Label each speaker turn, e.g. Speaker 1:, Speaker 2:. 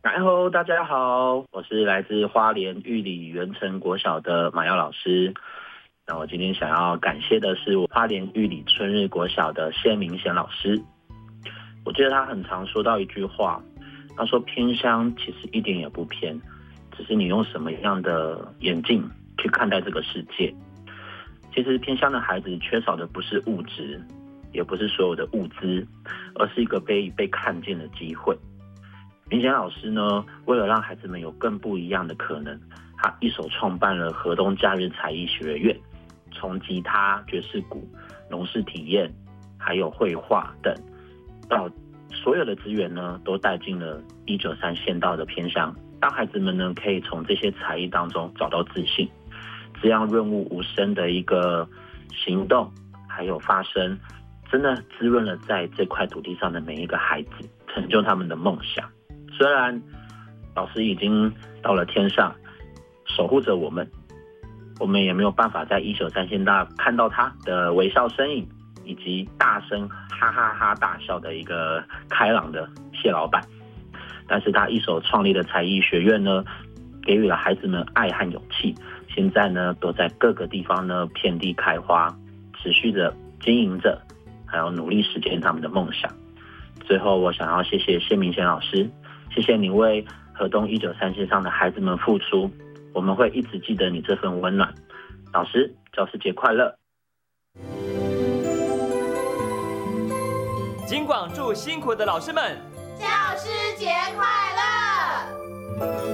Speaker 1: 然后大家好，我是来自花莲玉里元成国小的马耀老师。那我今天想要感谢的是我花莲玉里春日国小的谢明贤老师。我记得他很常说到一句话，他说偏乡其实一点也不偏，只是你用什么样的眼镜去看待这个世界。其实偏乡的孩子缺少的不是物质，也不是所有的物资，而是一个被看见的机会。明贤老师呢，为了让孩子们有更不一样的可能，他一手创办了河东假日才艺学院，从吉他、爵士鼓、农事体验，还有绘画等，到所有的资源呢，都带进了193县道的偏乡，让孩子们呢可以从这些才艺当中找到自信。这样润物无声的一个行动，还有发声，真的滋润了在这块土地上的每一个孩子，成就他们的梦想。虽然老师已经到了天上守护着我们也没有办法在193县大看到他的微笑身影，以及大声哈哈哈大笑的一个开朗的谢老板，但是他一手创立的才艺学院呢，给予了孩子们爱和勇气，现在呢都在各个地方呢遍地开花，持续的经营着，还有努力实现他们的梦想。最后我想要谢谢谢明贤老师，谢谢你为河东193线上的孩子们付出，我们会一直记得你这份温暖。老师，教师节快乐！
Speaker 2: 金广祝辛苦的老师们，
Speaker 3: 教师节快乐！